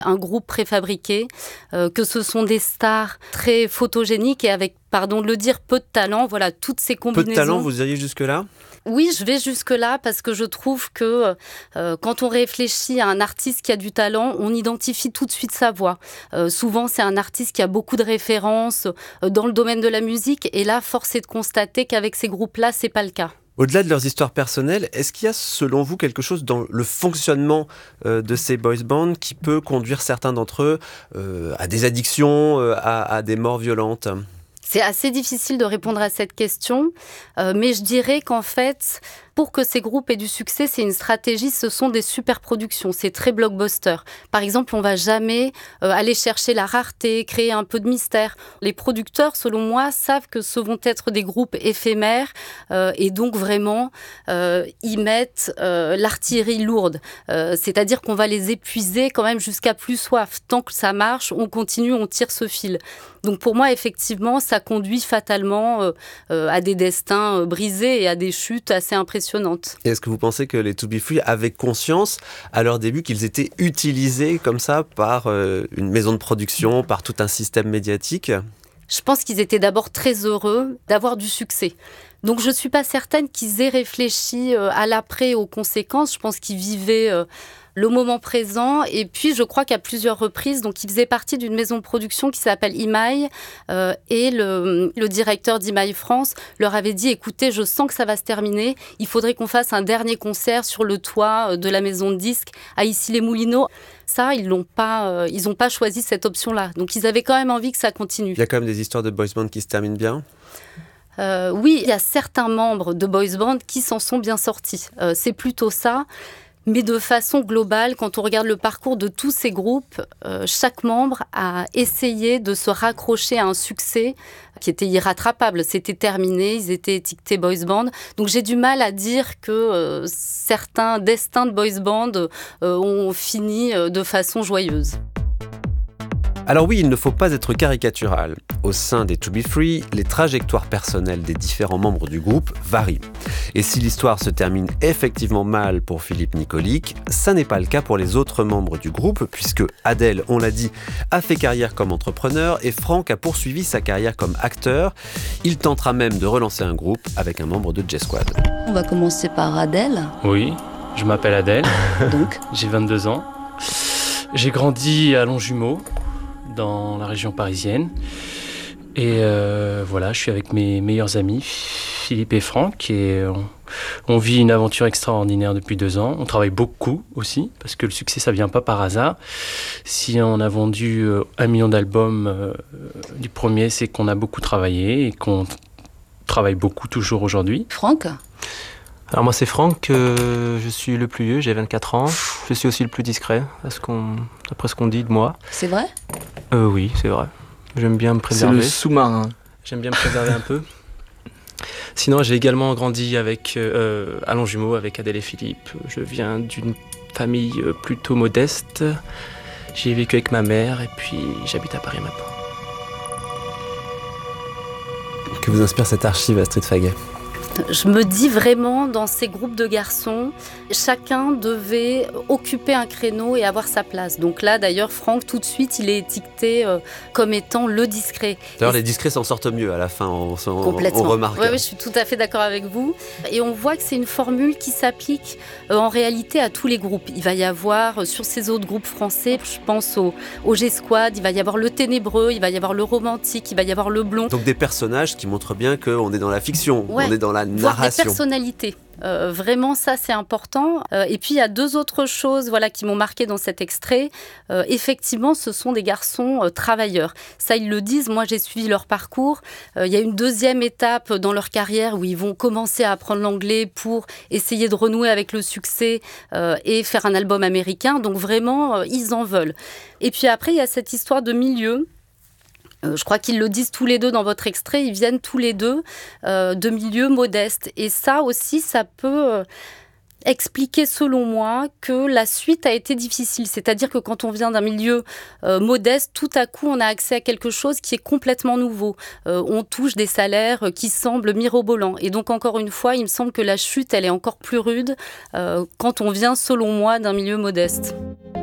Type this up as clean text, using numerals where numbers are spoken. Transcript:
un groupe préfabriqué, que ce sont des stars très photogéniques et avec, pardon de le dire, peu de talent. Voilà, toutes ces combinaisons. Peu de talent, vous iriez jusque-là ? Oui, je vais jusque-là parce que je trouve que quand on réfléchit à un artiste qui a du talent, on identifie tout de suite sa voix. Souvent, c'est un artiste qui a beaucoup de références dans le domaine de la musique. Et là, force est de constater qu'avec ces groupes-là, c'est pas le cas. Au-delà de leurs histoires personnelles, est-ce qu'il y a, selon vous, quelque chose dans le fonctionnement de ces boys bands qui peut conduire certains d'entre eux à des addictions, à des morts violentes ? C'est assez difficile de répondre à cette question, mais je dirais qu'en fait, pour que ces groupes aient du succès, c'est une stratégie, ce sont des super productions, c'est très blockbuster. Par exemple, on ne va jamais aller chercher la rareté, créer un peu de mystère. Les producteurs, selon moi, savent que ce vont être des groupes éphémères et donc vraiment, ils mettent l'artillerie lourde. C'est-à-dire qu'on va les épuiser quand même jusqu'à plus soif. Tant que ça marche, on continue, on tire ce fil. Donc pour moi, effectivement, ça conduit fatalement à des destins brisés et à des chutes assez impressionnantes. Et est-ce que vous pensez que les To Be Free avaient conscience à leur début qu'ils étaient utilisés comme ça par une maison de production, par tout un système médiatique ? Je pense qu'ils étaient d'abord très heureux d'avoir du succès. Donc je ne suis pas certaine qu'ils aient réfléchi à l'après, aux conséquences. Je pense qu'ils vivaient le moment présent. Et puis je crois qu'à plusieurs reprises, donc ils faisaient partie d'une maison de production qui s'appelle EMI. Et le directeur d'EMI France leur avait dit, écoutez, je sens que ça va se terminer. Il faudrait qu'on fasse un dernier concert sur le toit de la maison de disques à Issy-les-Moulineaux. Ça, ils n'ont pas choisi cette option-là. Donc ils avaient quand même envie que ça continue. Il y a quand même des histoires de boys band qui se terminent bien ? Oui, il y a certains membres de boys band qui s'en sont bien sortis. C'est plutôt ça. Mais de façon globale, quand on regarde le parcours de tous ces groupes, chaque membre a essayé de se raccrocher à un succès qui était irrattrapable. C'était terminé, ils étaient étiquetés boys band. Donc j'ai du mal à dire que certains destins de boys band ont fini de façon joyeuse. Alors oui, il ne faut pas être caricatural. Au sein des To Be Free, les trajectoires personnelles des différents membres du groupe varient. Et si l'histoire se termine effectivement mal pour Philippe Nicolic, ça n'est pas le cas pour les autres membres du groupe, puisque Adèle, on l'a dit, a fait carrière comme entrepreneur et Franck a poursuivi sa carrière comme acteur. Il tentera même de relancer un groupe avec un membre de J-Squad. On va commencer par Adèle. Oui, je m'appelle Adèle. Donc j'ai 22 ans. J'ai grandi à Longjumeau, dans la région parisienne. Et voilà, je suis avec mes meilleurs amis, Philippe et Franck, et on vit une aventure extraordinaire depuis 2 ans. On travaille beaucoup aussi, parce que le succès, ça vient pas par hasard. Si on a vendu 1 million d'albums du premier, c'est qu'on a beaucoup travaillé et qu'on travaille beaucoup toujours aujourd'hui. Franck ? Alors moi c'est Franck, je suis le plus vieux, j'ai 24 ans. Je suis aussi le plus discret, d'après ce qu'on dit de moi. C'est vrai ? Oui, c'est vrai. J'aime bien me préserver. C'est le sous-marin. J'aime bien me préserver un peu. Sinon, j'ai également grandi à Longjumeau avec Adèle et Philippe. Je viens d'une famille plutôt modeste. J'y ai vécu avec ma mère et puis j'habite à Paris maintenant. Que vous inspire cette archive, Astrid Faguet ? Je me dis vraiment, dans ces groupes de garçons, chacun devait occuper un créneau et avoir sa place. Donc là, d'ailleurs, Franck, tout de suite, il est étiqueté comme étant le discret. D'ailleurs, les discrets s'en sortent mieux à la fin, on remarque. Oui, je suis tout à fait d'accord avec vous. Et on voit que c'est une formule qui s'applique en réalité à tous les groupes. Il va y avoir, sur ces autres groupes français, je pense au G-Squad, il va y avoir le ténébreux, il va y avoir le romantique, il va y avoir le blond. Donc des personnages qui montrent bien qu'on est dans la fiction, ouais. On est dans la Voir narration. Des personnalités. Vraiment, ça, c'est important. Et puis, il y a 2 autres choses qui m'ont marqué dans cet extrait. Effectivement, ce sont des garçons travailleurs. Ça, ils le disent. Moi, j'ai suivi leur parcours. Il y a une 2e étape dans leur carrière où ils vont commencer à apprendre l'anglais pour essayer de renouer avec le succès et faire un album américain. Donc, vraiment, ils en veulent. Et puis après, il y a cette histoire de milieu. Je crois qu'ils le disent tous les deux dans votre extrait, ils viennent tous les deux de milieux modestes. Et ça aussi, ça peut expliquer, selon moi, que la suite a été difficile. C'est-à-dire que quand on vient d'un milieu modeste, tout à coup, on a accès à quelque chose qui est complètement nouveau. On touche des salaires qui semblent mirobolants. Et donc, encore une fois, il me semble que la chute, elle est encore plus rude quand on vient, selon moi, d'un milieu modeste.